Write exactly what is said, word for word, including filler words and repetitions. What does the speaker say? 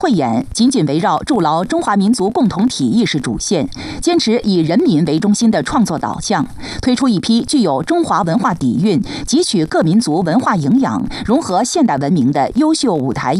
汇演紧紧围绕筑牢中华民族共同体意识主线，坚持以人民为中心的创作导向，推出一批具有中华文化底蕴、汲取各民族文化营养、融合现代文明的优秀舞台